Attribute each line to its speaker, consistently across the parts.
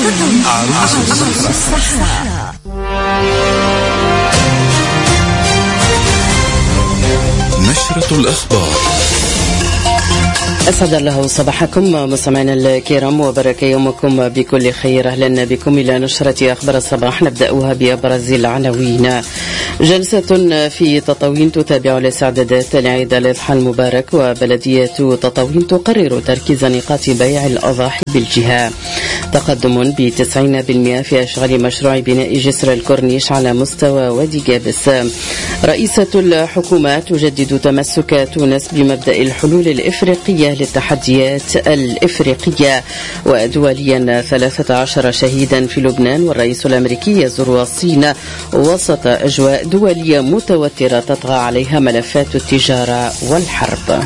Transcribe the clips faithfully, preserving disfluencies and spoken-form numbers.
Speaker 1: عروس الصحراء. نشرة الأخبار. أسعد الله صباحكم مستمعينا الكرام وبارك يومكم بكل خير. أهلا بكم إلى نشرة أخبار الصباح، نبدأها بأبرز العناوين. جلسة في تطاوين تتابع الاستعدادات لعيد الأضحى المبارك، وبلدية تطاوين تقرر تركيز نقاط بيع الأضاحي بالجهة. تقدم بتسعين بالمئة في أشغال مشروع بناء جسر الكورنيش على مستوى وادي جابس. رئيسة الحكومة تجدد تمسك تونس بمبدأ الحلول الإفريقية للتحديات الإفريقية. ودوليا ثلاثة عشر شهيدا في لبنان، والرئيس الأمريكي يزور الصين وسط أجواء دولية متوترة تطغى عليها ملفات التجارة والحرب.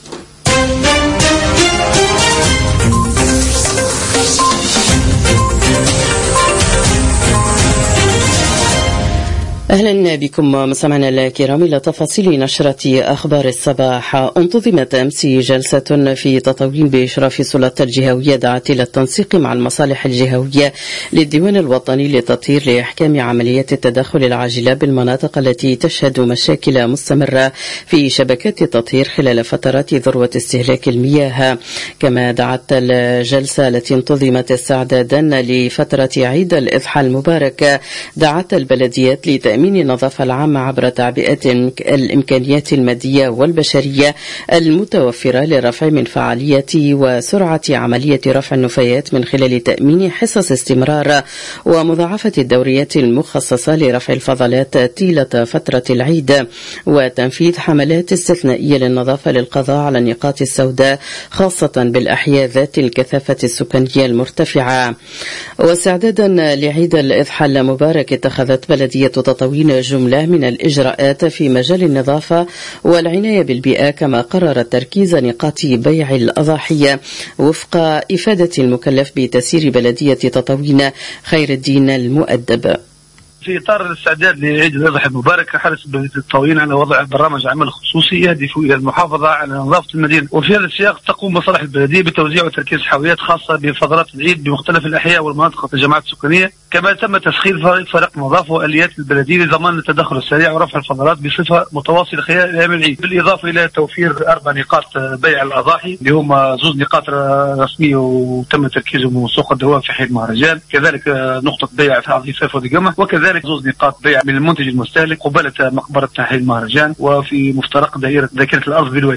Speaker 1: أهلا بكم مستمعينا الكرام إلى تفاصيل نشرة أخبار الصباح. انتظمت أمس جلسة في تطاوين بإشراف السلطة الجهوية دعت إلى التنسيق مع المصالح الجهوية للديوان الوطني للتطهير لإحكام عمليات التدخل العاجلة بالمناطق التي تشهد مشاكل مستمرة في شبكات التطهير خلال فترات ذروة استهلاك المياه. كما دعت الجلسة التي انتظمت استعدادا لفترة عيد الأضحى المبارك دعت البلديات لتأمين النظافة العامة عبر تعبئة الإمكانيات المادية والبشرية المتوفرة لرفع من فعالية وسرعة عملية رفع النفايات من خلال تأمين حصص استمرار ومضاعفة الدوريات المخصصة لرفع الفضلات طيلة فترة العيد، وتنفيذ حملات استثنائية للنظافة للقضاء على النقاط السوداء خاصة بالأحياء ذات الكثافة السكانية المرتفعة. واستعدادا لعيد الأضحى المبارك اتخذت بلدية تطاوين جملة من الإجراءات في مجال النظافة والعناية بالبيئة، كما قررت تركيز نقاط بيع الأضاحي وفق إفادة المكلف بتسيير بلدية تطاوين خير الدين المؤدب.
Speaker 2: في إطار الاستعداد لعيد الأضحى المبارك، حرص بلدية تطاوين على وضع برامج عمل خصوصي يهدف إلى المحافظة على نظافة المدينة. وفي هذا السياق تقوم مصالح البلدية بتوزيع وتركيز حاويات خاصة بفضلات العيد بمختلف الأحياء والمناطق والجماعات السكانية. كما تم تسخير فريق نظافة وآليات البلدية لضمان التدخل السريع ورفع الفضلات بصفة متواصلة خلال أيام العيد، بالإضافة إلى توفير أربع نقاط بيع الأضاحي اللي هم زوج نقاط رسمية وتم تركيزهم سوق الدوام في حي المهرجان، كذلك نقطة بيع في عظيم سيف ودقمة، وكذلك زوج نقاط بيع من المنتج المستهلك قبالة مقبرة حي المهرجان وفي مفترق دائرة ذاكرة الأرض بالوادي.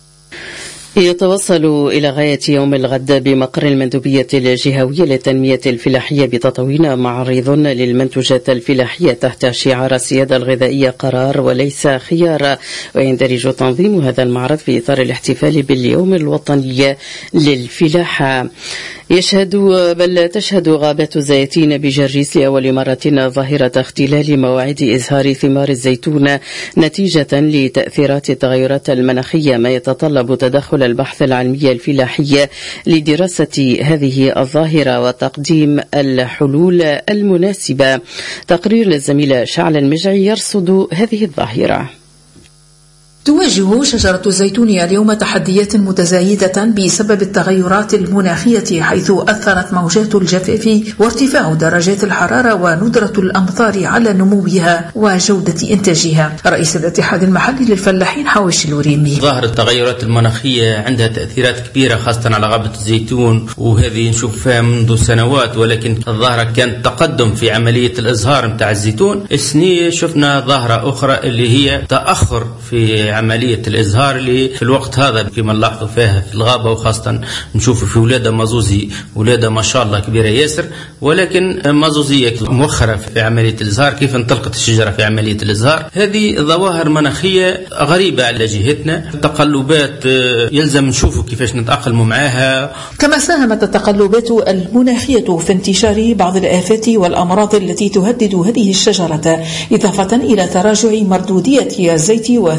Speaker 1: يتوصل إلى غاية يوم الغد بمقر المندوبية الجهوية للتنمية الفلاحية بتطاوين معرض للمنتوجات الفلاحية تحت شعار السيادة الغذائية قرار وليس خيار، ويندرج تنظيم هذا المعرض في إطار الاحتفال باليوم الوطني للفلاحة. يشهد بل تشهد غابات الزيتون بجرجيس لأول مرة ظاهرة اختلال مواعيد إزهار ثمار الزيتون نتيجة لتأثيرات التغيرات المناخية، ما يتطلب تدخل البحث العلمي الفلاحي لدراسة هذه الظاهرة وتقديم الحلول المناسبة. تقرير للزميلة شعل المجعي يرصد هذه الظاهرة.
Speaker 3: تواجه شجرة الزيتون اليوم تحديات متزايدة بسبب التغيرات المناخية، حيث أثرت موجات الجفاف وارتفاع درجات الحرارة وندرة الأمطار على نموها وجودة إنتاجها. رئيس الاتحاد المحلي للفلاحين حواش الوريمي:
Speaker 4: ظاهرة التغيرات المناخية عندها تأثيرات كبيرة خاصة على غابة الزيتون، وهذه نشوفها منذ سنوات، ولكن الظاهرة كان تقدم في عملية الإزهار متاع الزيتون. السنة شفنا ظاهرة أخرى اللي هي تأخر في عملية الإزهار اللي في الوقت هذا كما نلاحظوا فيها في الغابة، وخاصة نشوف في ولادة مازوزي ولادة ما شاء الله كبيرة ياسر، ولكن مازوزية مؤخرة في عملية الإزهار. كيف انطلقت الشجرة في عملية الإزهار؟ هذه ظواهر مناخية غريبة على جهتنا، تقلبات يلزم نشوفوا كيفاش نتأقلموا معها.
Speaker 3: كما ساهمت التقلبات المناخية في انتشار بعض الآفات والأمراض التي تهدد هذه الشجرة، إضافة إلى تراجع مردودية الزيت وثمار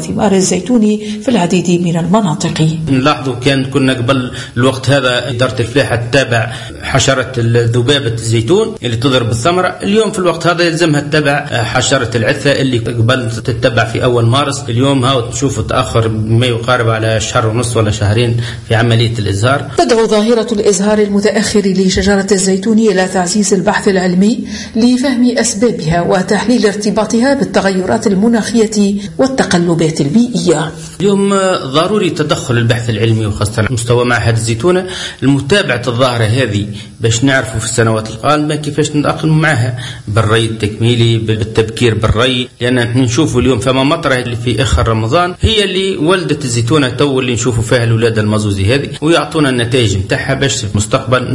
Speaker 3: الزيتون في العديد من المناطق.
Speaker 4: نلاحظوا كان كنا قبل الوقت هذا إدارة الفلاحة تتابع حشرة ذبابة الزيتون اللي تضرب الثمرة، اليوم في الوقت هذا يلزمها تتابع حشرة العثة اللي قبل تتبع في أول مارس، اليوم هاو تشوف تأخر ما يقارب على شهر ونص ولا شهرين في عملية الإزهار.
Speaker 3: تدعو ظاهرة الإزهار المتأخر لشجرة الزيتون إلى تعزيز البحث العلمي لفهم أسبابها وتحليل ارتباطها بالتغيرات المناخية والتقلبات البيئية.
Speaker 4: اليوم ضروري تدخل البحث العلمي وخاصة على مستوى معهد الزيتونة المتابعة الظاهرة هذه باش نعرفوا في السنوات القادمة كيفاش نتأقلم معها بالري التكميلي بالتبكير بالري، لأن نشوفوا اليوم فما مطرة اللي في آخر رمضان هي اللي ولدت الزيتونة تو اللي نشوفوا فيها الولادة المزوزي هذه ويعطونا النتائج نتاعها باش في المستقبل